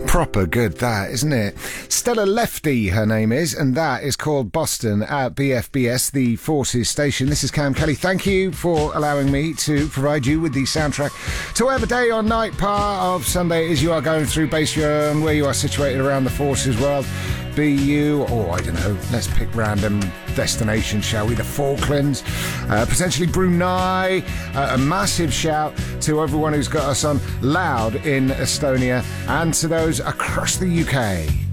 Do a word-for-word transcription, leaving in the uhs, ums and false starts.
Proper good, that, isn't it? Stella Lefty, her name is, and that is called Boston at B F B S, the Forces station. This is Cam Kelly. Thank you for allowing me to provide you with the soundtrack to whatever day or night part of Sunday it is you are going through, based on where you are situated around the Forces world. Be you, or I don't know, let's pick random destinations, shall we? The Falklands, uh, potentially Brunei. Uh, a massive shout to everyone who's got us on loud in Estonia and to those across the U K.